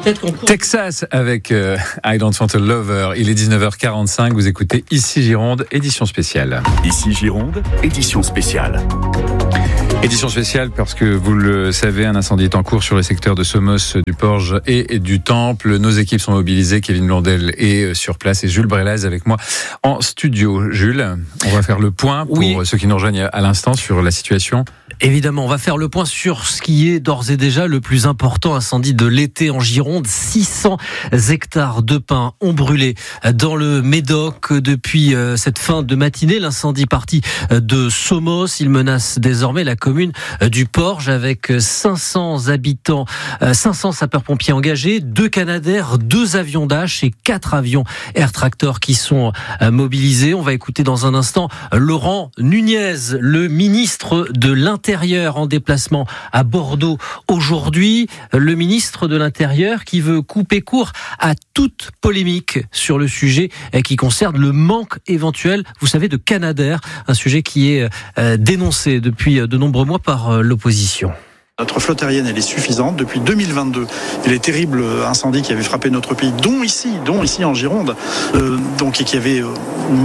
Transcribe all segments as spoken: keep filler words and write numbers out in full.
peut-être qu'on court. Texas avec euh, I Don't Want a Lover. Il est dix-neuf heures quarante-cinq. Vous écoutez Ici Gironde, édition spéciale. Ici Gironde, édition spéciale. Édition spéciale parce que vous le savez, un incendie est en cours sur les secteurs de Somos, du Porge et du Temple. Nos équipes sont mobilisées. Kevin Blondel est sur place et Jules Brelaz avec moi en studio. Jules, on va faire le point pour oui. ceux qui nous rejoignent à l'instant sur la situation. Évidemment, on va faire le point sur ce qui est d'ores et déjà le plus important incendie de l'été en Gironde. six cents hectares de pins ont brûlé dans le Médoc depuis cette fin de matinée. L'incendie parti de Somos, il menace désormais la commune du Porge avec cinq cents habitants, cinq cents sapeurs-pompiers engagés, deux Canadair, deux avions Dash et quatre avions Air Tractor qui sont mobilisés. On va écouter dans un instant Laurent Nunez, le ministre de l'Intérieur en déplacement à Bordeaux aujourd'hui. Le ministre de l'Intérieur qui veut couper court à toute polémique sur le sujet qui concerne le manque éventuel, vous savez, de Canadair, un sujet qui est dénoncé depuis de nombreux mois par l'opposition. Notre flotte aérienne, elle est suffisante. Depuis deux mille vingt-deux, et les terribles incendies qui avaient frappé notre pays, dont ici, dont ici en Gironde, euh, donc, et qui avaient, euh,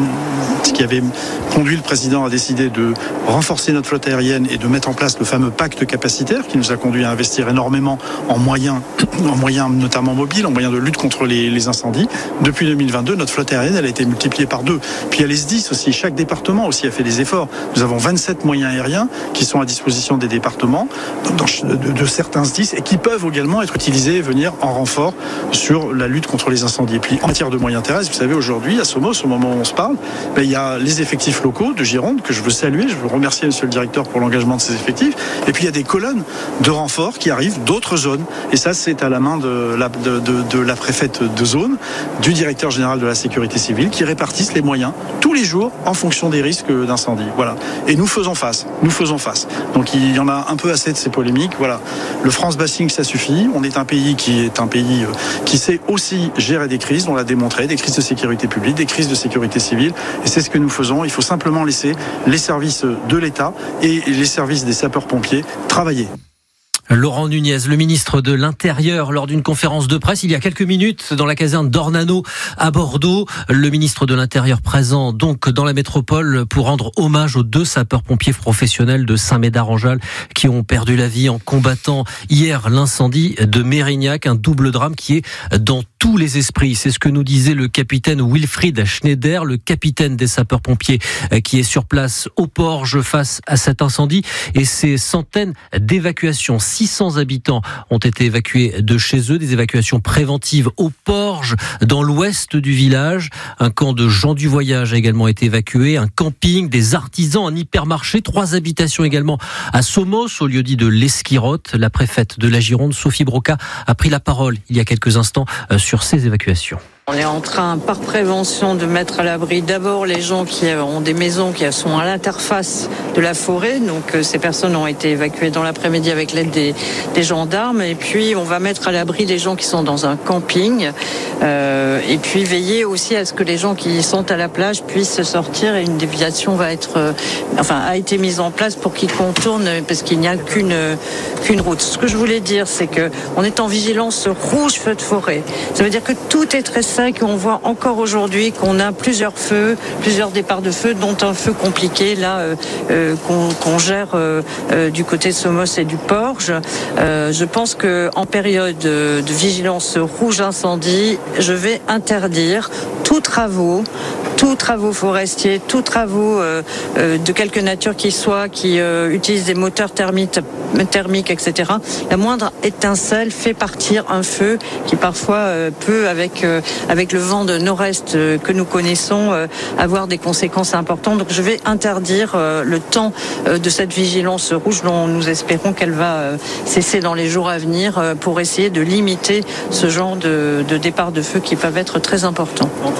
qui avait conduit le président à décider de renforcer notre flotte aérienne et de mettre en place le fameux pacte capacitaire qui nous a conduit à investir énormément en moyens, en moyens notamment mobiles, en moyens de lutte contre les, les incendies. Depuis deux mille vingt-deux, notre flotte aérienne, elle a été multipliée par deux. Puis il y a les S D I S aussi. Chaque département aussi a fait des efforts. Nous avons vingt-sept moyens aériens qui sont à disposition des départements. De, de certains S D I S et qui peuvent également être utilisés et venir en renfort sur la lutte contre les incendies. Et puis en matière de moyens terrestres, vous savez, aujourd'hui à Somos, au moment où on se parle, ben, il y a les effectifs locaux de Gironde que je veux saluer, je veux remercier monsieur le directeur pour l'engagement de ces effectifs. Et puis il y a des colonnes de renfort qui arrivent d'autres zones. Et ça, c'est à la main de la, de, de, de la préfète de zone, du directeur général de la sécurité civile, qui répartissent les moyens tous les jours en fonction des risques d'incendie. Voilà. Et nous faisons face. Nous faisons face. Donc il y en a un peu assez de ces polémiques. Voilà, le France Bassing, ça suffit. On est un pays qui est un pays qui sait aussi gérer des crises, on l'a démontré, des crises de sécurité publique, des crises de sécurité civile. Et c'est ce que nous faisons. Il faut simplement laisser les services de l'État et les services des sapeurs-pompiers travailler. Laurent Nunez, le ministre de l'Intérieur, lors d'une conférence de presse il y a quelques minutes dans la caserne d'Ornano à Bordeaux. Le ministre de l'Intérieur présent donc dans la métropole pour rendre hommage aux deux sapeurs-pompiers professionnels de Saint-Médard-en-Jalles qui ont perdu la vie en combattant hier l'incendie de Mérignac, un double drame qui est dans tous les esprits. C'est ce que nous disait le capitaine Wilfried Schneider, le capitaine des sapeurs-pompiers qui est sur place au Porge face à cet incendie et ces centaines d'évacuations. six cents habitants ont été évacués de chez eux, des évacuations préventives au Porge, dans l'ouest du village. Un camp de gens du voyage a également été évacué, un camping, des artisans, un hypermarché, trois habitations également à Somos, au lieu-dit de l'Esquirotte. La préfète de la Gironde, Sophie Broca, a pris la parole il y a quelques instants sur ces évacuations. On est en train, par prévention, de mettre à l'abri d'abord les gens qui ont des maisons qui sont à l'interface de la forêt. Donc ces personnes ont été évacuées dans l'après-midi avec l'aide des, des gendarmes. Et puis on va mettre à l'abri les gens qui sont dans un camping. Euh, et puis veiller aussi à ce que les gens qui sont à la plage puissent sortir. Et une déviation va être, euh, enfin, a été mise en place pour qu'ils contournent parce qu'il n'y a qu'une qu'une route. Ce que je voulais dire, c'est que on est en vigilance rouge feu de forêt. Ça veut dire que tout est très simple. Qu'on voit encore aujourd'hui qu'on a plusieurs feux, plusieurs départs de feu, dont un feu compliqué là euh, euh, qu'on, qu'on gère euh, euh, du côté de Somos et du Porge. Euh, je pense que en période de, de vigilance rouge incendie, je vais interdire tous travaux, tous travaux forestiers, tous travaux euh, euh, de quelque nature qu'ils soient, qui euh, utilisent des moteurs thermiques, thermiques, et cetera. La moindre étincelle fait partir un feu qui parfois euh, peut avec euh, avec le vent de nord-est euh, que nous connaissons, euh, avoir des conséquences importantes. Donc je vais interdire euh, le temps euh, de cette vigilance rouge dont nous espérons qu'elle va euh, cesser dans les jours à venir euh, pour essayer de limiter ce genre de, de départ de feu qui peuvent être très importants.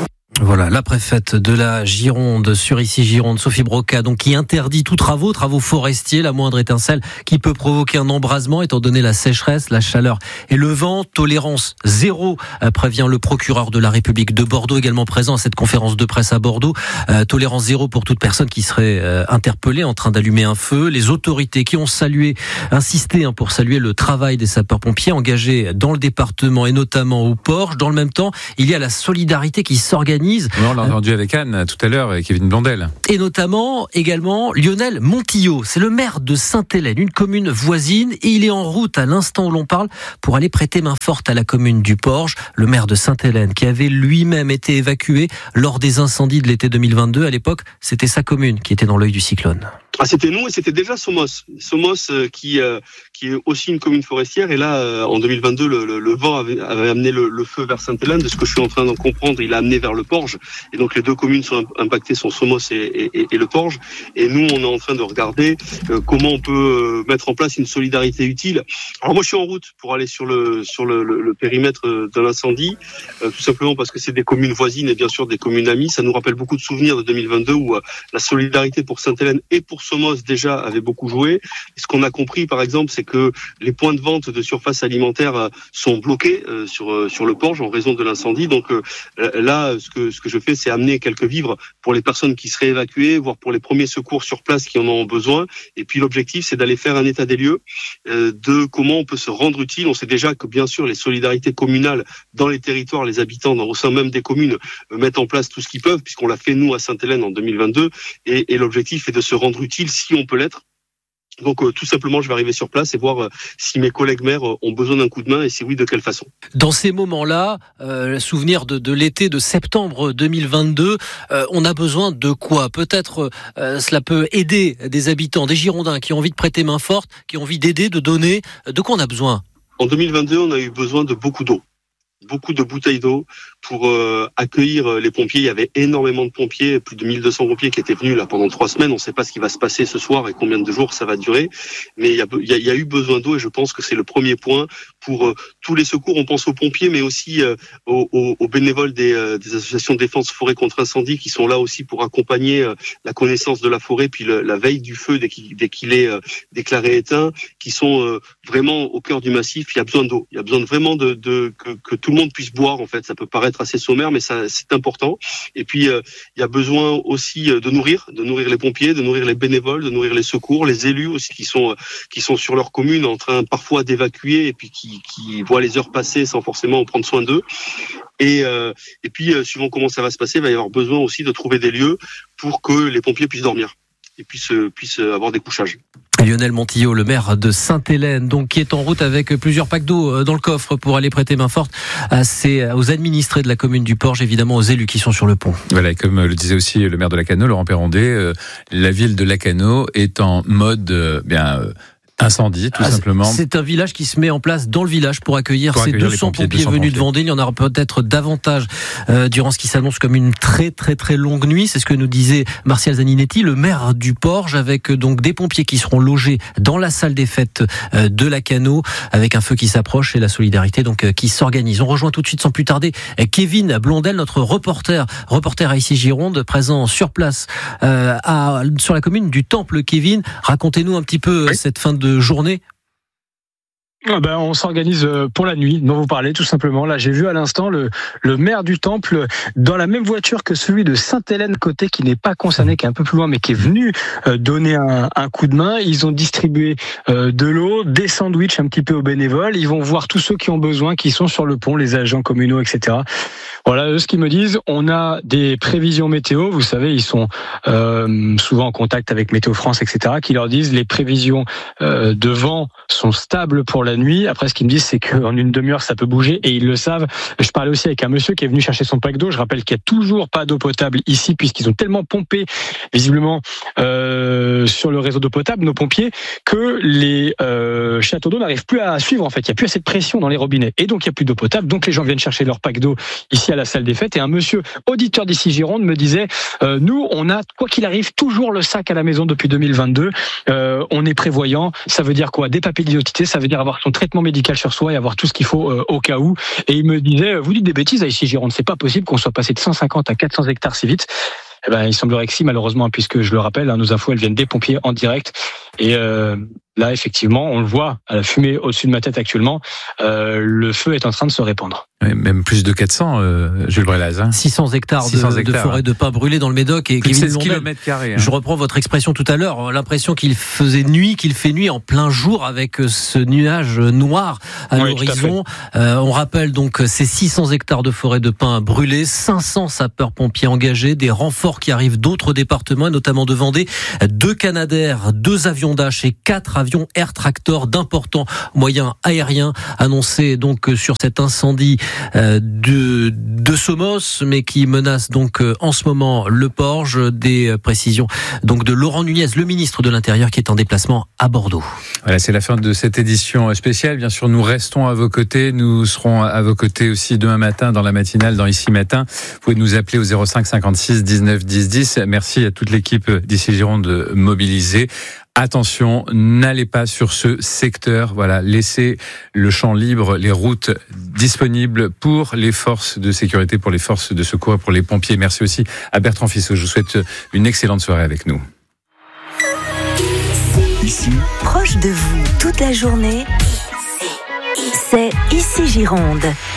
Voilà, la préfète de la Gironde, sur ici Gironde, Sophie Broca, donc qui interdit tout travaux, travaux forestiers, la moindre étincelle qui peut provoquer un embrasement, étant donné la sécheresse, la chaleur et le vent. Tolérance zéro, prévient le procureur de la République de Bordeaux, également présent à cette conférence de presse à Bordeaux. Euh, tolérance zéro pour toute personne qui serait euh, interpellée en train d'allumer un feu. Les autorités qui ont salué, insisté hein, pour saluer le travail des sapeurs-pompiers engagés dans le département et notamment au Porge. Dans le même temps, il y a la solidarité qui s'organise. Oui, on l'a entendu avec Anne tout à l'heure et Kevin Blondel. Et notamment également Lionel Montillot. C'est le maire de Sainte-Hélène, une commune voisine, et il est en route à l'instant où l'on parle pour aller prêter main forte à la commune du Porge. Le maire de Sainte-Hélène qui avait lui-même été évacué lors des incendies de l'été deux mille vingt-deux. À l'époque, c'était sa commune qui était dans l'œil du cyclone. Ah, c'était nous et c'était déjà Somos. Somos euh, qui euh, qui est aussi une commune forestière. Et là, euh, en deux mille vingt-deux, le, le, le vent avait, avait amené le, le feu vers Sainte-Hélène. De ce que je suis en train d'en comprendre, il a amené vers le Porge. Et donc les deux communes sont impactées, sont Somos et, et, et le Porge. Et nous, on est en train de regarder euh, comment on peut mettre en place une solidarité utile. Alors moi, je suis en route pour aller sur le sur le, le, le périmètre de l'incendie, euh, tout simplement parce que c'est des communes voisines et bien sûr des communes amies. Ça nous rappelle beaucoup de souvenirs de deux mille vingt-deux où euh, la solidarité pour Sainte-Hélène et pour Somos déjà avait beaucoup joué. Et ce qu'on a compris, par exemple, c'est que les points de vente de surface alimentaire sont bloqués euh, sur euh, sur le Porge en raison de l'incendie. Donc euh, là, ce que ce que je fais, c'est amener quelques vivres pour les personnes qui seraient évacuées, voire pour les premiers secours sur place qui en ont besoin. Et puis l'objectif, c'est d'aller faire un état des lieux euh, de comment on peut se rendre utile. On sait déjà que bien sûr les solidarités communales dans les territoires, les habitants dans, au sein même des communes euh, mettent en place tout ce qu'ils peuvent, puisqu'on l'a fait nous à Sainte-Hélène en deux mille vingt-deux. Et, et l'objectif est de se rendre utile si on peut l'être. Donc euh, tout simplement, je vais arriver sur place et voir euh, si mes collègues maires euh, ont besoin d'un coup de main et si oui, de quelle façon. Dans ces moments-là, euh, souvenir de, de l'été de septembre deux mille vingt-deux, euh, on a besoin de quoi ? Peut-être euh, cela peut aider des habitants, des Girondins qui ont envie de prêter main forte, qui ont envie d'aider, de donner. De quoi on a besoin ? En deux mille vingt-deux, on a eu besoin de beaucoup d'eau. Beaucoup de bouteilles d'eau pour euh, accueillir les pompiers. Il y avait énormément de pompiers, plus de mille deux cents pompiers qui étaient venus là pendant trois semaines. On ne sait pas ce qui va se passer ce soir et combien de jours ça va durer. Mais il y a, il y a, il y a eu besoin d'eau et je pense que c'est le premier point pour euh, tous les secours. On pense aux pompiers, mais aussi euh, aux, aux, aux bénévoles des, euh, des associations de défense forêt contre incendie qui sont là aussi pour accompagner euh, la connaissance de la forêt, puis le, la veille du feu dès qu'il, dès qu'il est euh, déclaré éteint, qui sont euh, vraiment au cœur du massif. Il y a besoin d'eau. Il y a besoin vraiment de, de que, que tout le monde puisse boire. En fait, ça peut paraître assez sommaire, mais ça, c'est important. Et puis, euh, il y a besoin aussi de nourrir, de nourrir les pompiers, de nourrir les bénévoles, de nourrir les secours, les élus aussi qui sont qui sont sur leur commune en train parfois d'évacuer et puis qui qui voient les heures passer sans forcément prendre soin d'eux. Et euh, et puis, euh, suivant comment ça va se passer, il va y avoir besoin aussi de trouver des lieux pour que les pompiers puissent dormir et puissent puissent avoir des couchages. Lionel Montillot, le maire de Sainte-Hélène, donc qui est en route avec plusieurs packs d'eau dans le coffre pour aller prêter main forte à ces, aux administrés de la commune du Porge, évidemment aux élus qui sont sur le pont. Voilà, et comme le disait aussi le maire de Lacanau, Laurent Perrondé, euh, la ville de Lacanau est en mode euh, bien euh, incendie, tout ah, simplement. C'est un village qui se met en place dans le village pour accueillir pour ces accueillir deux cents pompiers, deux cents venus pompiers. de Vendée. Il y en aura peut-être davantage euh, durant ce qui s'annonce comme une très très très longue nuit. C'est ce que nous disait Martial Zaninetti, le maire du Porge, avec donc des pompiers qui seront logés dans la salle des fêtes euh, de Lacanau, avec un feu qui s'approche et la solidarité donc euh, qui s'organise. On rejoint tout de suite sans plus tarder Kevin Blondel, notre reporter, reporter à ici Gironde, présent sur place euh, à, sur la commune du Temple. Kevin, racontez-nous un petit peu oui. cette fin de journée. Ah ben, on s'organise pour la nuit dont vous parlez tout simplement. Là, j'ai vu à l'instant le, le maire du Temple dans la même voiture que celui de Sainte-Hélène côté qui n'est pas concerné, qui est un peu plus loin, mais qui est venu donner un, un coup de main. Ils ont distribué de l'eau, des sandwichs un petit peu aux bénévoles. Ils vont voir tous ceux qui ont besoin, qui sont sur le pont, les agents communaux, et cetera. Voilà, eux, ce qu'ils me disent, on a des prévisions météo. Vous savez, ils sont euh, souvent en contact avec Météo France, et cetera, qui leur disent les prévisions euh, de vent sont stables pour la nuit. Après, ce qu'ils me disent, c'est qu'en une demi-heure, ça peut bouger et ils le savent. Je parlais aussi avec un monsieur qui est venu chercher son pack d'eau. Je rappelle qu'il n'y a toujours pas d'eau potable ici puisqu'ils ont tellement pompé, visiblement, euh, sur le réseau d'eau potable, nos pompiers, que les euh, châteaux d'eau n'arrivent plus à suivre. En fait, il n'y a plus assez de pression dans les robinets et donc il n'y a plus d'eau potable. Donc les gens viennent chercher leur pack d'eau ici ici à la salle des fêtes et un monsieur auditeur d'ici Gironde me disait euh, nous on a quoi qu'il arrive toujours le sac à la maison depuis deux mille vingt-deux, euh, on est prévoyant, ça veut dire quoi? Des papiers d'identité, ça veut dire avoir son traitement médical sur soi et avoir tout ce qu'il faut euh, au cas où. Et il me disait vous dites des bêtises à ici Gironde, c'est pas possible qu'on soit passé de cent cinquante à quatre cents hectares si vite. Eh ben, il semblerait que si, malheureusement, puisque je le rappelle, hein, nos infos, elles viennent des pompiers en direct. Et euh, là, effectivement, on le voit à la fumée au-dessus de ma tête actuellement, euh, le feu est en train de se répandre. Oui, même plus de quatre cents, euh, Jules Brelaz. Hein. six cents hectares, six cents de, hectares, de forêt de pin brûlée dans le Médoc. Et plus de Kevin seize Blondel, kilomètres carrés. Hein. Je reprends votre expression tout à l'heure, l'impression qu'il faisait nuit, qu'il fait nuit en plein jour avec ce nuage noir à oui, l'horizon. Euh, on rappelle donc ces six cents hectares de forêt de pin brûlés, cinq cents sapeurs-pompiers engagés, des renforts qui arrivent d'autres départements, notamment de Vendée, deux Canadair, deux avions Dash et quatre avions Air Tractor d'importants moyens aériens annoncés donc sur cet incendie euh, de, de Somos, mais qui menace donc euh, en ce moment le Porge. Des précisions donc de Laurent Nunez, le ministre de l'Intérieur, qui est en déplacement à Bordeaux. Voilà, c'est la fin de cette édition spéciale. Bien sûr, nous restons à vos côtés. Nous serons à vos côtés aussi demain matin dans la matinale, dans Ici Matin. Vous pouvez nous appeler au zéro cinq cinquante-six dix-neuf dix dix. Merci à toute l'équipe d'Ici Gironde mobilisée. Attention, n'allez pas sur ce secteur. Voilà, laissez le champ libre, les routes disponibles pour les forces de sécurité, pour les forces de secours, pour les pompiers. Merci aussi à Bertrand Fissot. Je vous souhaite une excellente soirée avec nous. Ici, proche de vous toute la journée, c'est Ici Gironde.